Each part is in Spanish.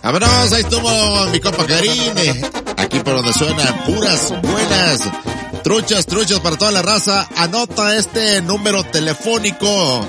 Vámonos, ahí estuvo mi compa Karim. Aquí por donde suenan puras buenas truchas para toda la raza. Anota este número telefónico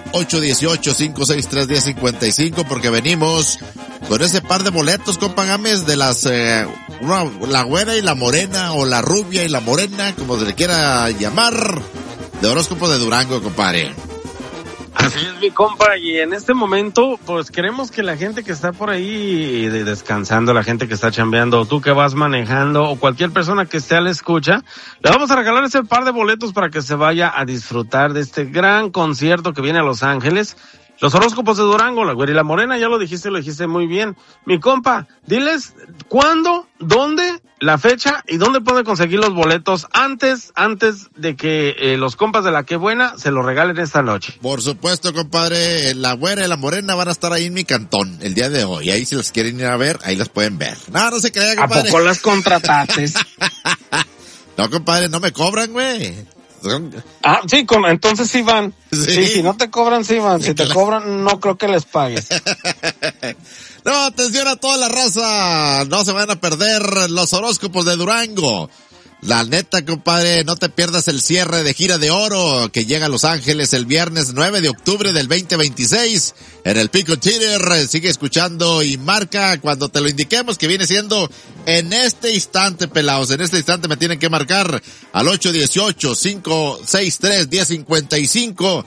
818-563-1055 porque venimos con ese par de boletos, compa Gámez, de las la güera y la morena, o la rubia y la morena, como se le quiera llamar, de horóscopo de Durango, compadre. Así es, mi compa, y en este momento, pues queremos que la gente que está por ahí descansando, la gente que está chambeando, o tú que vas manejando, o cualquier persona que esté a la escucha, le vamos a regalar ese par de boletos para que se vaya a disfrutar de este gran concierto que viene a Los Ángeles. Los horóscopos de Durango, la güera y la morena, ya lo dijiste muy bien. Mi compa, diles cuándo, dónde, la fecha y dónde pueden conseguir los boletos antes de que los compas de La Qué Buena se los regalen esta noche. Por supuesto, compadre, la güera y la morena van a estar ahí en mi cantón el día de hoy. Ahí si las quieren ir a ver, ahí las pueden ver. No se crean, compadre. ¿A poco las contrataste? No, compadre, no me cobran, güey. Sí, entonces sí van. Sí, si no te cobran, sí van. Si te cobran, no creo que les pagues. No, atención a toda la raza. No se van a perder los horóscopos de Durango. La neta, compadre, no te pierdas el cierre de Gira de Oro que llega a Los Ángeles el viernes 9 de octubre del 2026 en el Pico Theater. Sigue escuchando y marca cuando te lo indiquemos, que viene siendo en este instante, pelados. En este instante me tienen que marcar al 818-563-1055.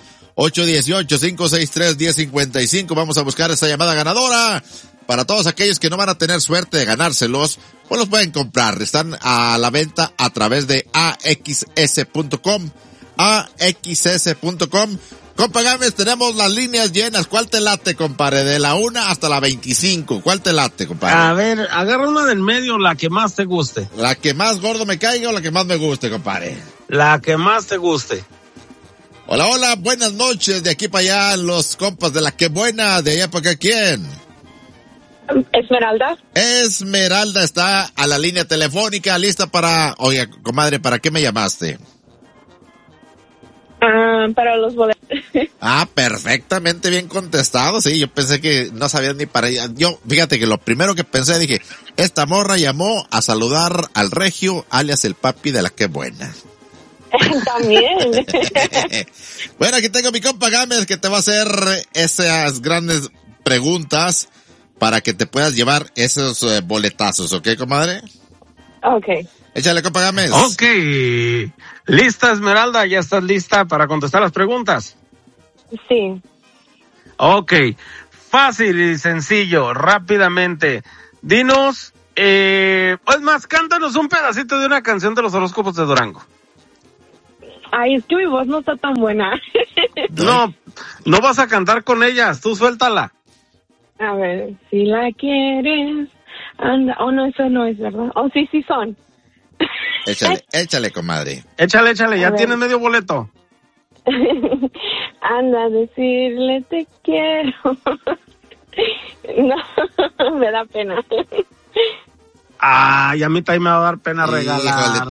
818-563-1055. Vamos a buscar esa llamada ganadora. Para todos aquellos que no van a tener suerte de ganárselos, pues los pueden comprar. Están a la venta a través de AXS.com. AXS.com. Compa Gámez, tenemos las líneas llenas. ¿Cuál te late, compadre? De la 1 hasta la 25. ¿Cuál te late, compadre? A ver, agarra una del medio, la que más te guste. ¿La que más gordo me caiga o la que más me guste, compadre? La que más te guste. Hola, buenas noches. De aquí para allá, los compas de La Qué Buena. De allá para acá, ¿quién? Esmeralda. Esmeralda está a la línea telefónica, lista para... Oiga, comadre, ¿para qué me llamaste? Para los boletos. Perfectamente bien contestado, sí, yo pensé que no sabía ni para ella. Yo, fíjate que lo primero que pensé, dije, esta morra llamó a saludar al regio, alias el papi de La Qué Buena. También. Bueno, aquí tengo mi compa Gámez que te va a hacer esas grandes preguntas para que te puedas llevar esos boletazos, ¿ok, comadre? Okay. Échale, compa Gámez. Ok. ¿Lista, Esmeralda? ¿Ya estás lista para contestar las preguntas? Sí. Ok. Fácil y sencillo, rápidamente. Dinos, es más, cántanos un pedacito de una canción de los horóscopos de Durango. Ay, es que mi voz no está tan buena. No vas a cantar con ellas, tú suéltala. A ver, si la quieres, anda. Oh, no, eso no es, ¿verdad? Oh, sí son. Échale, comadre. Échale, ya tienes medio boleto. Anda a decirle te quiero. No, me da pena. Ay, a mí también me va a dar pena regalar. Híjole,